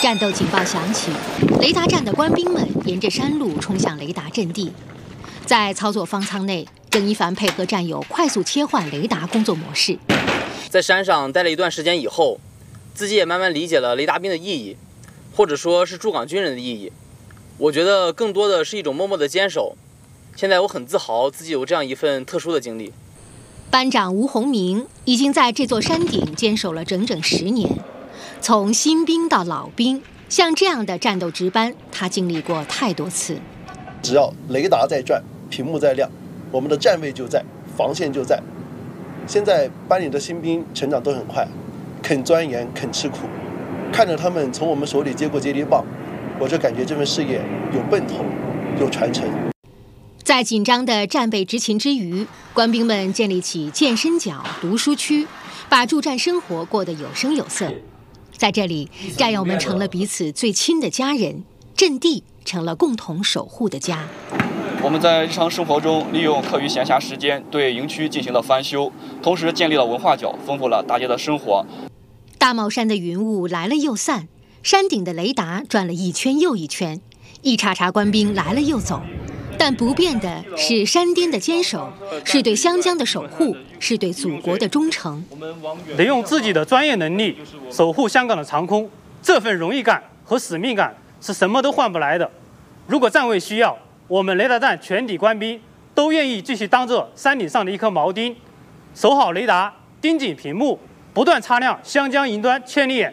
战斗警报响起，雷达站的官兵们沿着山路冲向雷达阵地。在操作方舱内，郑一凡配合战友快速切换雷达工作模式。 在山上待了一段时间以后，自己也慢慢理解了雷达兵的意义，或者说是驻港军人的意义。我觉得更多的是一种默默的坚守。现在我很自豪自己有这样一份特殊的经历。 班长吴洪明已经在这座山顶坚守了整整10年，从新兵到老兵，像这样的战斗值班，他经历过太多次。 只要雷达在转，屏幕在亮，我们的站位就在，防线就在。现在班里的新兵成长都很快，肯钻研，肯吃苦。看着他们从我们手里接过接力棒，我就感觉这份事业有奔头，有传承。 在紧张的战备执勤之余，官兵们建立起健身角、读书区，把驻战生活过得有声有色。在这里，战友们成了彼此最亲的家人，阵地成了共同守护的家。 我们在日常生活中利用课余闲暇时间对营区进行了翻修，同时建立了文化角，丰富了大家的生活。 大帽山的云雾来了又散，山顶的雷达转了一圈又一圈，一茬茬官兵来了又走。但不变的是山巅的坚守，是对湘江的守护，是对祖国的忠诚。 得用自己的专业能力守护香港的长空，这份荣誉感和使命感是什么都换不来的。如果站位需要，我们雷达站全体官兵都愿意继续当着山顶上的一颗铆钉，守好雷达，盯紧屏幕，不断擦亮湘江云端千里眼。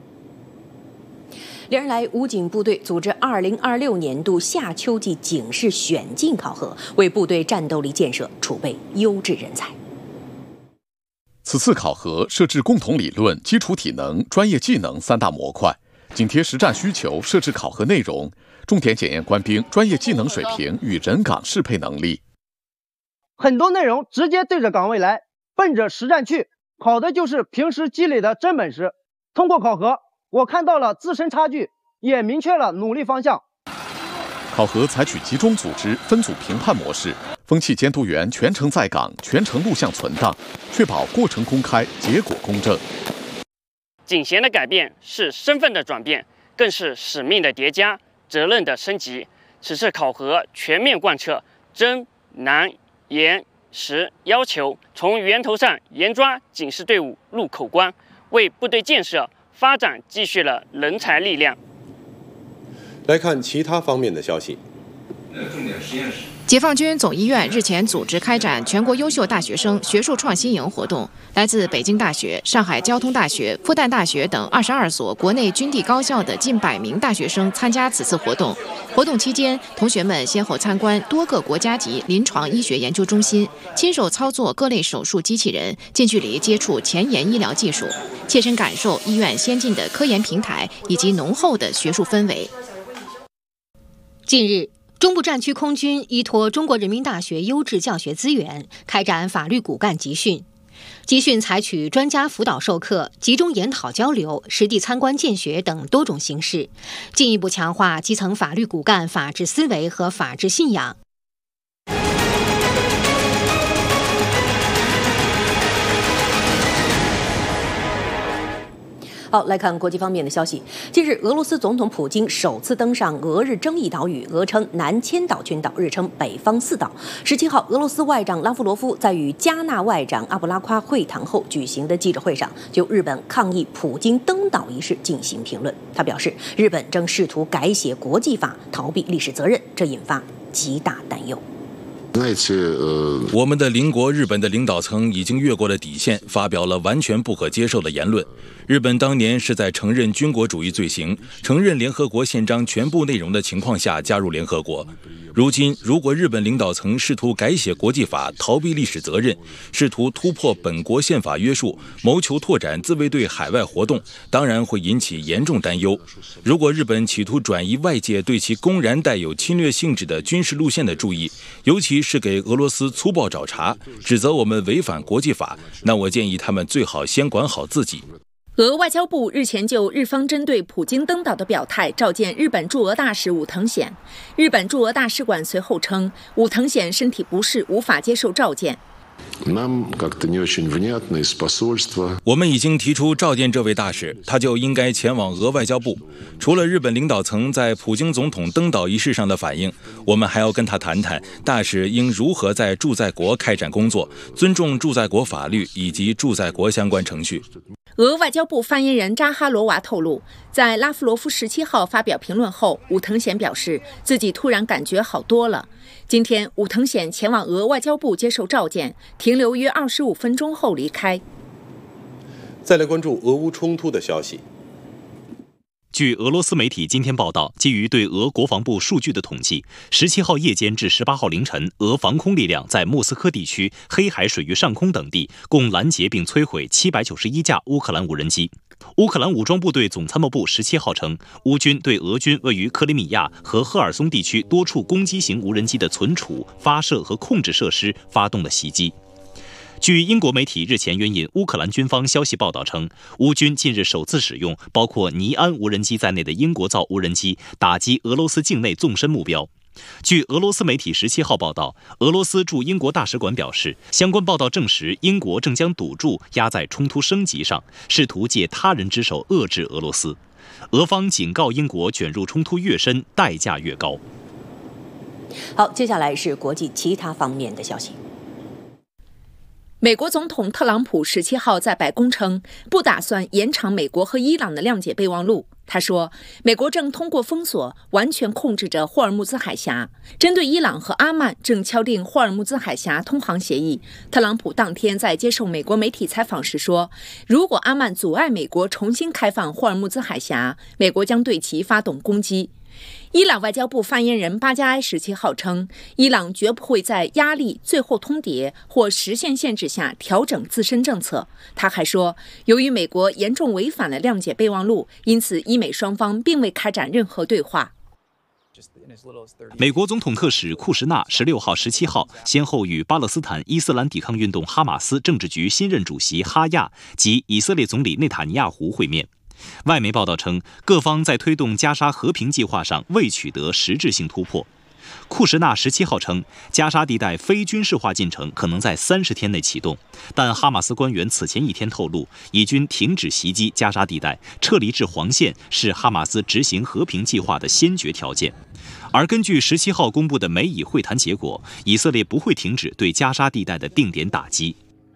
连日来，武警部队组织2026年度夏秋季警示选进考核，为部队战斗力建设储备优质人才。 此次考核设置共同理论、基础体能、专业技能3大模块，紧贴实战需求设置考核内容，重点检验官兵专业技能水平与人岗适配能力。 很多内容直接对着岗位来，奔着实战去，考的就是平时积累的真本事。通过考核，我看到了自身差距，也明确了努力方向。 考核采取集中组织、分组评判模式，风气监督员全程在岗，全程录像存档，确保过程公开，结果公正。 警衔的改变是身份的转变，更是使命的叠加，责任的升级。此次考核全面贯彻真、难、严、实要求，从源头上严抓警示队伍入口关，为部队建设发展积蓄了人才力量。 来看其他方面的消息。 重点实验室。 解放军总医院日前组织开展全国优秀大学生学术创新营活动，来自北京大学、上海交通大学、复旦大学等22所国内军地高校的近100名大学生参加此次活动。活动期间，同学们先后参观多个国家级临床医学研究中心，亲手操作各类手术机器人，近距离接触前沿医疗技术，切身感受医院先进的科研平台以及浓厚的学术氛围。 近日，中部战区空军依托中国人民大学优质教学资源，开展法律骨干集训。集训采取专家辅导授课、集中研讨交流、实地参观见学等多种形式，进一步强化基层法律骨干法治思维和法治信仰。 好，来看国际方面的消息。近日，俄罗斯总统普京首次登上俄日争议岛屿，俄称南千岛群岛，日称北方四岛。17号，俄罗斯外长拉夫罗夫在与加纳外长阿布拉夸会谈后举行的记者会上，就日本抗议普京登岛一事进行评论。他表示，日本正试图改写国际法，逃避历史责任，这引发极大担忧。 我们的邻国日本的领导层已经越过了底线，发表了完全不可接受的言论。日本当年是在承认军国主义罪行、承认联合国宪章全部内容的情况下加入联合国。如今，如果日本领导层试图改写国际法，逃避历史责任，试图突破本国宪法约束，谋求拓展自卫队海外活动，当然会引起严重担忧。如果日本企图转移外界对其公然带有侵略性质的军事路线的注意，尤其是给俄罗斯粗暴找茬，指责我们违反国际法，那我建议他们最好先管好自己。 俄外交部日前就日方针对普京登岛的表态召见日本驻俄大使武藤显。日本驻俄大使馆随后称，武藤显身体不适，无法接受召见。 我们已经提出召见这位大使，他就应该前往俄外交部。除了日本领导层在普京总统登岛仪式上的反应，我们还要跟他谈谈大使应如何在驻在国开展工作，尊重驻在国法律以及驻在国相关程序。 俄外交部发言人扎哈罗娃透露，在拉夫罗夫17号发表评论后，武藤显表示自己突然感觉好多了。今天，武藤显前往俄外交部接受召见，停留约25分钟后离开。 再来关注俄乌冲突的消息。 据俄罗斯媒体今天报道，基于对俄国防部数据的统计，17号夜间至18号凌晨，俄防空力量在莫斯科地区、黑海水域上空等地共拦截并摧毁791架乌克兰无人机。乌克兰武装部队总参谋部17号称，乌军对俄军位于克里米亚和赫尔松地区多处攻击型无人机的存储、发射和控制设施发动了袭击。据英国媒体日前援引乌克兰军方消息报道称，乌军近日首次使用包括尼安无人机在内的英国造无人机打击俄罗斯境内纵深目标。据俄罗斯媒体17号报道，俄罗斯驻英国大使馆表示，相关报道证实英国正将赌注压在冲突升级上，试图借他人之手遏制俄罗斯。俄方警告英国，卷入冲突越深，代价越高。 好，接下来是国际其他方面的消息。 美国总统特朗普17号在白宫称，不打算延长美国和伊朗的谅解备忘录。他说，美国正通过封锁完全控制着霍尔木兹海峡。针对伊朗和阿曼正敲定霍尔木兹海峡通航协议，特朗普当天在接受美国媒体采访时说，如果阿曼阻碍美国重新开放霍尔木兹海峡，美国将对其发动攻击。伊朗外交部发言人巴加埃17号称，伊朗绝不会在压力、最后通牒或时限限制下调整自身政策。他还说，由于美国严重违反了谅解备忘录，因此伊美双方并未开展任何对话。 美国总统特使库什纳16号、17号先后与巴勒斯坦伊斯兰抵抗运动哈马斯政治局新任主席哈亚及以色列总理内塔尼亚胡会面。外媒报道称，各方在推动加沙和平计划上未取得实质性突破。库什纳17号称，加沙地带非军事化进程可能在30天内启动，但哈马斯官员此前一天透露，以军停止袭击加沙地带，撤离至黄线是哈马斯执行和平计划的先决条件。而根据17号公布的美以会谈结果，以色列不会停止对加沙地带的定点打击。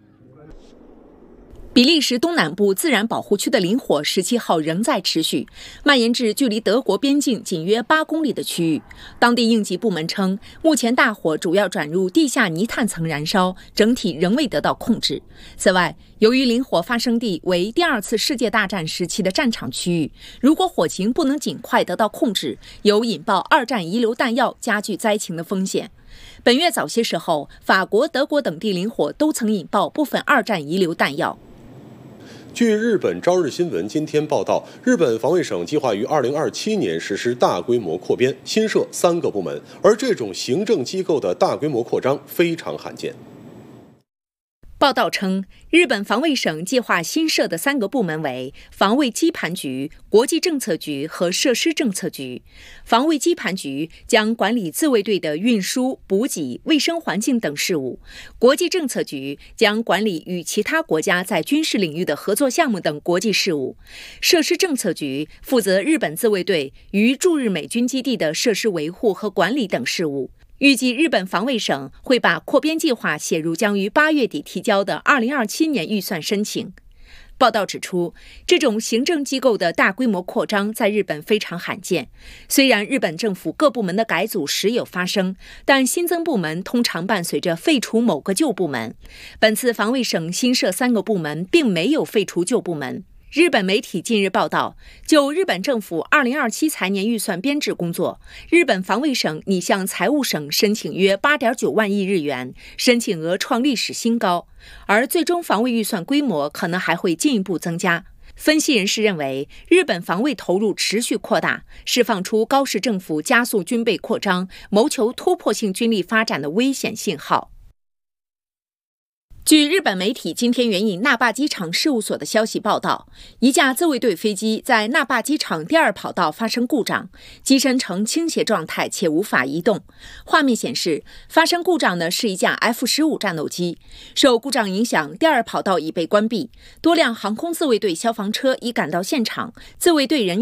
比利时东南部自然保护区的林火17号仍在持续，蔓延至距离德国边境仅约8公里的区域。当地应急部门称，目前大火主要转入地下泥炭层燃烧，整体仍未得到控制。此外，由于林火发生地为第2次世界大战时期的战场区域，如果火情不能尽快得到控制，有引爆2战遗留弹药加剧灾情的风险。本月早些时候，法国、德国等地林火都曾引爆部分2战遗留弹药。 据日本朝日新闻今天报道，日本防卫省计划于2027年实施大规模扩编，新设3个部门，而这种行政机构的大规模扩张非常罕见。 报道称，日本防卫省计划新设的3个部门为防卫基盘局、国际政策局和设施政策局。防卫基盘局将管理自卫队的运输、补给、卫生环境等事务；国际政策局将管理与其他国家在军事领域的合作项目等国际事务；设施政策局负责日本自卫队于驻日美军基地的设施维护和管理等事务。预计日本防卫省会把扩编计划写入将于8月底提交的2027年预算申请。报道指出，这种行政机构的大规模扩张在日本非常罕见。虽然日本政府各部门的改组时有发生，但新增部门通常伴随着废除某个旧部门。本次防卫省新设3个部门，并没有废除旧部门。日本媒体近日报道，就日本政府2027财年预算编制工作，日本防卫省拟向财务省申请约8.9万亿日元，申请额创历史新高，而最终防卫预算规模可能还会进一步增加。分析人士认为，日本防卫投入持续扩大，释放出高市政府加速军备扩张、谋求突破性军力发展的危险信号。 据日本媒体今天援引那霸机场事务所的消息报道，一架自卫队飞机在那霸机场第二跑道发生故障，机身呈倾斜状态且无法移动。画面显示，发生故障的是一架 F-15战斗机。受故障影响，第二跑道已被关闭，多辆航空自卫队消防车已赶到现场，自卫队人员